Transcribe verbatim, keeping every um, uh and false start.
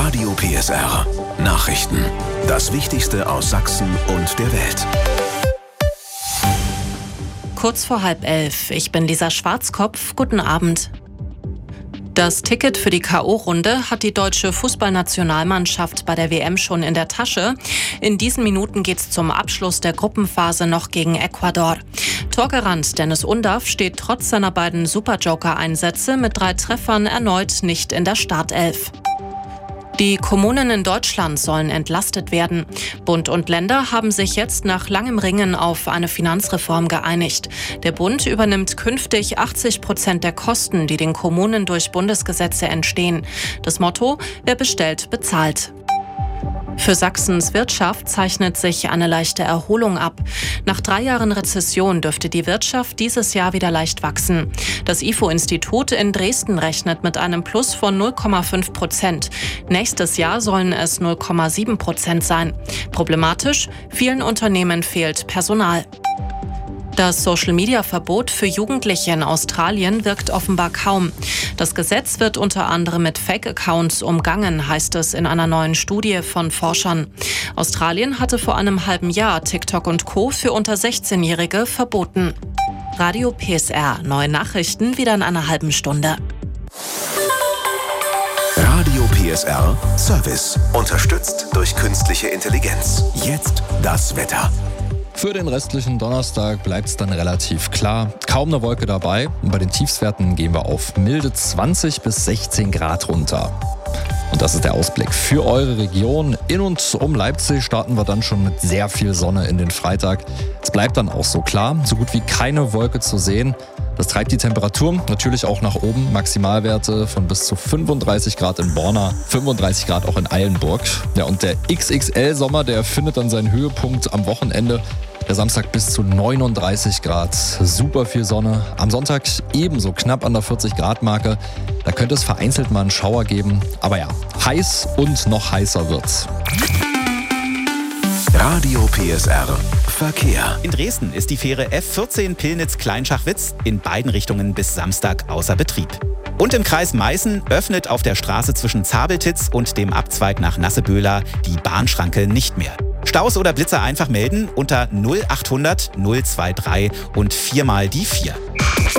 Radio P S R. Nachrichten. Das Wichtigste aus Sachsen und der Welt. Kurz vor halb elf. Ich bin Lisa Schwarzkopf. Guten Abend. Das Ticket für die K O-Runde hat die deutsche Fußballnationalmannschaft bei der W M schon in der Tasche. In diesen Minuten geht's zum Abschluss der Gruppenphase noch gegen Ecuador. Torgarant Dennis Undaff steht trotz seiner beiden Super-Joker-Einsätze mit drei Treffern erneut nicht in der Startelf. Die Kommunen in Deutschland sollen entlastet werden. Bund und Länder haben sich jetzt nach langem Ringen auf eine Finanzreform geeinigt. Der Bund übernimmt künftig achtzig Prozent der Kosten, die den Kommunen durch Bundesgesetze entstehen. Das Motto: Wer bestellt, bezahlt. Für Sachsens Wirtschaft zeichnet sich eine leichte Erholung ab. Nach drei Jahren Rezession dürfte die Wirtschaft dieses Jahr wieder leicht wachsen. Das I F O-Institut in Dresden rechnet mit einem Plus von null Komma fünf Prozent. Nächstes Jahr sollen es null Komma sieben Prozent sein. Problematisch: vielen Unternehmen fehlt Personal. Das Social-Media-Verbot für Jugendliche in Australien wirkt offenbar kaum. Das Gesetz wird unter anderem mit Fake-Accounts umgangen, heißt es in einer neuen Studie von Forschern. Australien hatte vor einem halben Jahr TikTok und Co. für unter sechzehnjährige verboten. Radio P S R. Neue Nachrichten wieder in einer halben Stunde. Radio P S R Service. Unterstützt durch künstliche Intelligenz. Jetzt das Wetter. Für den restlichen Donnerstag bleibt es dann relativ klar. Kaum eine Wolke dabei. Und bei den Tiefstwerten gehen wir auf milde zwanzig bis sechzehn Grad runter. Und das ist der Ausblick für eure Region. In und um Leipzig starten wir dann schon mit sehr viel Sonne in den Freitag. Es bleibt dann auch so klar. So gut wie keine Wolke zu sehen. Das treibt die Temperatur natürlich auch nach oben. Maximalwerte von bis zu fünfunddreißig Grad in Borna, fünfunddreißig Grad auch in Eilenburg. Ja, und der X X L-Sommer, der findet dann seinen Höhepunkt am Wochenende. Der Samstag bis zu neununddreißig Grad. Super viel Sonne. Am Sonntag ebenso knapp an der vierzig Grad Marke. Da könnte es vereinzelt mal einen Schauer geben. Aber ja, heiß und noch heißer wird's. Radio P S R Verkehr. In Dresden ist die Fähre F vierzehn Pillnitz-Kleinschachwitz in beiden Richtungen bis Samstag außer Betrieb. Und im Kreis Meißen öffnet auf der Straße zwischen Zabeltitz und dem Abzweig nach Nasseböhla die Bahnschranke nicht mehr. Staus oder Blitzer einfach melden unter null achthundert null drei drei und viermal die vier.